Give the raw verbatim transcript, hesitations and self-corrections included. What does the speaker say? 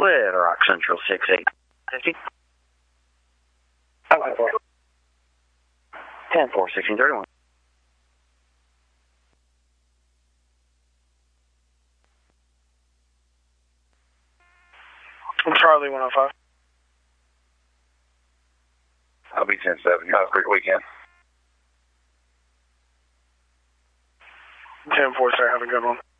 Little Rock Central six eight fifty. ten four sixteen thirty-one. Charlie one oh five. I'll be ten seven. Have a great weekend. ten four, sir. Have a good one.